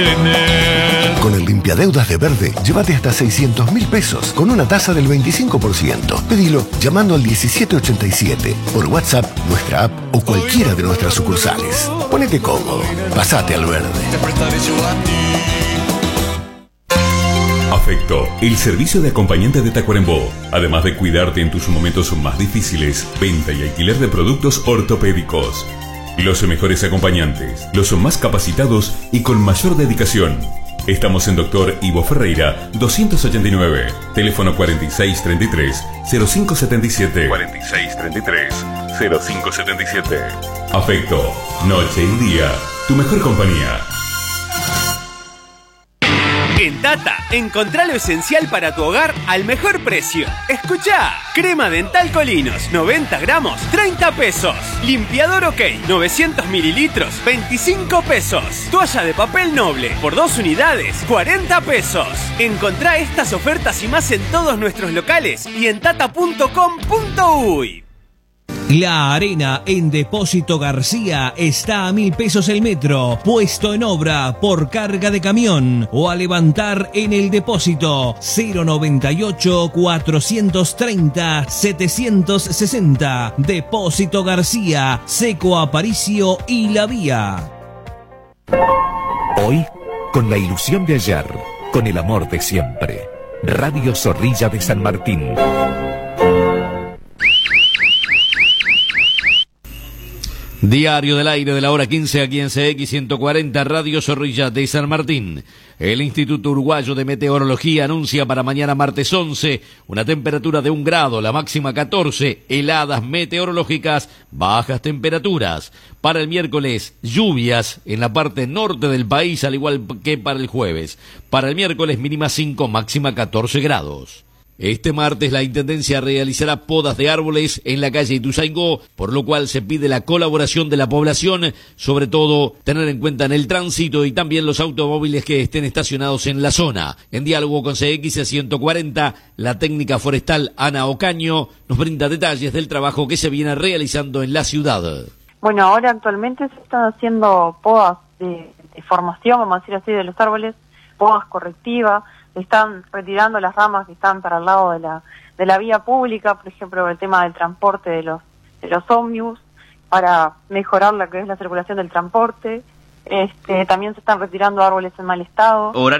Con el limpiadeudas de Verde, llévate hasta 600.000 pesos con una tasa del 25%. Pedilo llamando al 1787, por WhatsApp, nuestra app o cualquiera de nuestras sucursales. Ponete cómodo, pasate al Verde. Afecto, el servicio de acompañante de Tacuarembó. Además de cuidarte en tus momentos más difíciles, venta y alquiler de productos ortopédicos. Los mejores acompañantes, los más capacitados y con mayor dedicación. Estamos en Dr. Ivo Ferreira, 289, teléfono 4633-0577. 4633-0577. Afecto, noche y día, tu mejor compañía. En Tata, encontrá lo esencial para tu hogar al mejor precio. Escuchá, crema dental Colinos, 90 gramos, 30 pesos. Limpiador OK, 900 mililitros, 25 pesos. Toalla de papel noble, por 2 unidades, 40 pesos. Encontrá estas ofertas y más en todos nuestros locales y en tata.com.uy. La arena en Depósito García está a 1.000 pesos el metro, puesto en obra por carga de camión o a levantar en el depósito 098-430-760. Depósito García, Seco Aparicio y La Vía. Hoy, con la ilusión de ayer, con el amor de siempre. Radio Zorrilla de San Martín. Diario del aire de la hora 15 aquí en CX 140, Radio Zorrilla de San Martín. El Instituto Uruguayo de Meteorología anuncia para mañana martes 11 una temperatura de 1 grado, la máxima 14, heladas meteorológicas, bajas temperaturas. Para el miércoles, lluvias en la parte norte del país, al igual que para el jueves. Para el miércoles, mínima 5, máxima 14 grados. Este martes la Intendencia realizará podas de árboles en la calle Ituzaingó, por lo cual se pide la colaboración de la población, sobre todo tener en cuenta en el tránsito y también los automóviles que estén estacionados en la zona. En diálogo con CX 140, la técnica forestal Ana Ocaño nos brinda detalles del trabajo que se viene realizando en la ciudad. Bueno, ahora actualmente se están haciendo podas de formación, vamos a decir así, de los árboles, podas correctivas. Están retirando las ramas que están para el lado de la vía pública, por ejemplo, el tema del transporte de los ómnibus, para mejorar lo que es la circulación del transporte. También se están retirando árboles en mal estado.